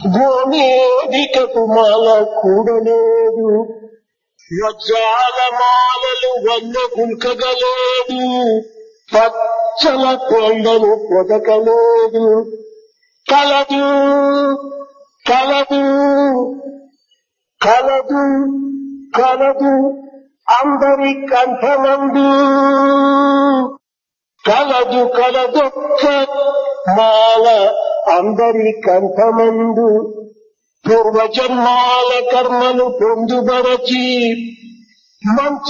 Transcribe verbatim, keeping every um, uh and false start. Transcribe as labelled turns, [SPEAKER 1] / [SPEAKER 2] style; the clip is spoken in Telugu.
[SPEAKER 1] గోమేదికకు మాల కూడలేదు, వజ్రాల మాలలు వన్న గుంకగలేదు, పచ్చల కొండను పొదకలేదు. కలదు కలదు కలదు కలదు అందరి కంఠమందు, కలదు కలదొక్క మాల అందరి కంఠమందు. పూర్వజన్మాల కర్మలు పొందుబరచి మంచి